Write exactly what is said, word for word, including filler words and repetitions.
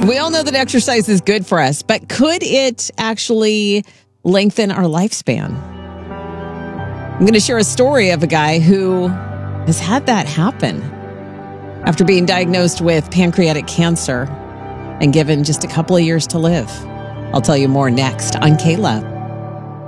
We all know that exercise is good for us, but could it actually lengthen our lifespan? I'm going to share a story of a guy who has had that happen after being diagnosed with pancreatic cancer and given just a couple of years to live. I'll tell you more next on K-Love.